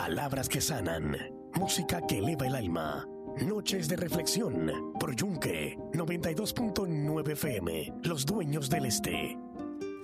Palabras que sanan, música que eleva el alma. Noches de reflexión por Yunque 92.9 FM, Los Dueños del Este.